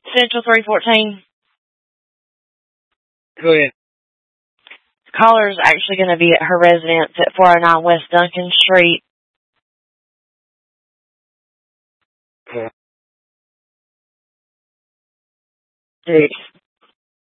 Central 314. Go ahead. The caller's actually going to be at her residence at 409 West Duncan Street. Okay. Dude.